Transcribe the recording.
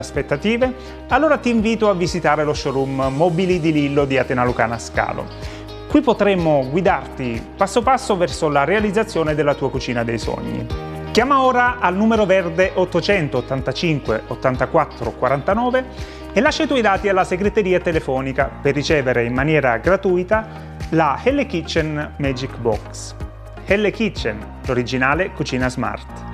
aspettative? Allora ti invito a visitare lo showroom Mobili di Lillo di Atena Lucana Scalo. Qui potremmo guidarti passo passo verso la realizzazione della tua cucina dei sogni. Chiama ora al numero verde 885 84 49 e lascia i tuoi dati alla segreteria telefonica per ricevere in maniera gratuita la Helle Kitchen Magic Box. Helle Kitchen, l'originale cucina smart.